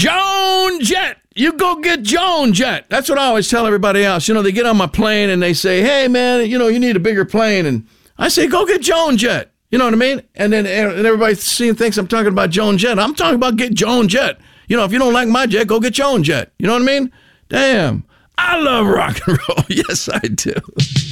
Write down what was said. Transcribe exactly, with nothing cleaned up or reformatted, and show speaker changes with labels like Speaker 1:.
Speaker 1: Joan Jet. You go get Joan Jet. That's what I always tell everybody else. You know, they get on my plane and they say, hey, man, you know, you need a bigger plane. And I say, go get Joan Jet. You know what I mean? And then and everybody thinks I'm talking about Joan Jet. I'm talking about get Joan Jet. You know, if you don't like my jet, go get Joan Jet. You know what I mean? Damn. I love rock and roll. Yes, I do.